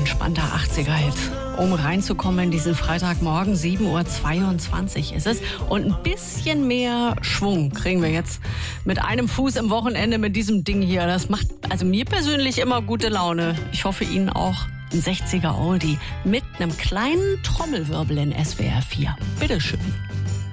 entspannter 80er-Hit. Um reinzukommen in diesen Freitagmorgen, 7:22 Uhr ist es. Und ein bisschen mehr Schwung kriegen wir jetzt mit einem Fuß im Wochenende mit diesem Ding hier. Das macht also mir persönlich immer gute Laune. Ich hoffe Ihnen auch. Ein 60er Oldie mit einem kleinen Trommelwirbel in SWR 4. Bitteschön.